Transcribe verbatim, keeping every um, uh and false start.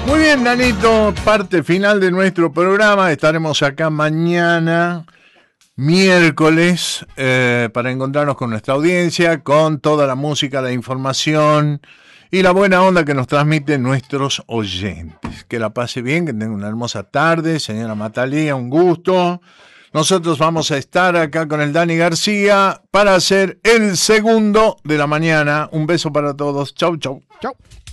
Muy bien, Danito, parte final de nuestro programa. Estaremos acá mañana, miércoles, eh, para encontrarnos con nuestra audiencia, con toda la música, la información y la buena onda que nos transmiten nuestros oyentes. Que la pase bien, que tenga una hermosa tarde, señora Matalía, un gusto. Nosotros vamos a estar acá con el Dani García para hacer el segundo de la mañana. Un beso para todos. Chau, chau. Chau.